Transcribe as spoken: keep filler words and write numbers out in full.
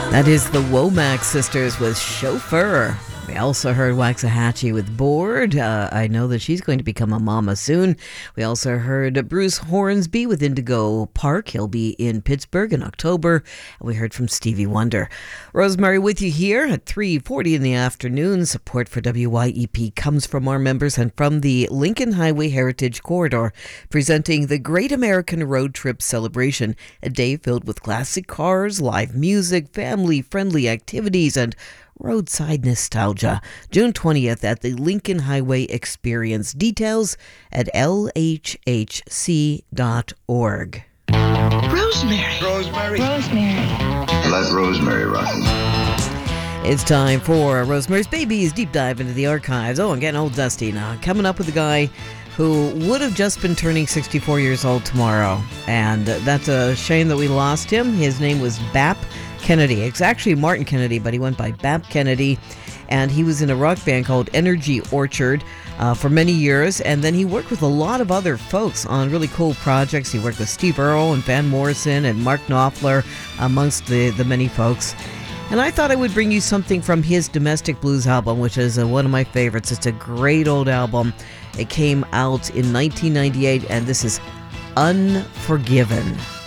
That is the Womack Sisters with Chauffeur. We also heard Waxahachie with Bored. Uh, I know that she's going to become a mama soon. We also heard Bruce Hornsby with Indigo Park. He'll be in Pittsburgh in October. And we heard from Stevie Wonder. Rosemary with you here at three forty in the afternoon. Support for W Y E P comes from our members and from the Lincoln Highway Heritage Corridor, presenting the Great American Road Trip Celebration, a day filled with classic cars, live music, family-friendly activities, and roadside nostalgia. June twentieth at the Lincoln Highway Experience. Details at L H H C dot org. Rosemary. Rosemary. Rosemary. Let Rosemary rock. It's time for Rosemary's Babies Deep Dive into the Archives. Oh, I'm getting old dusty now. Coming up with a guy who would have just been turning sixty-four years old tomorrow. And that's a shame that we lost him. His name was Bap Kennedy. It's actually Martin Kennedy, but he went by Bap Kennedy. And he was in a rock band called Energy Orchard uh, for many years. And then he worked with a lot of other folks on really cool projects. He worked with Steve Earle and Van Morrison and Mark Knopfler, amongst the, the many folks. And I thought I would bring you something from his Domestic Blues album, which is uh, one of my favorites. It's a great old album. It came out in nineteen ninety-eight, and this is Unforgiven.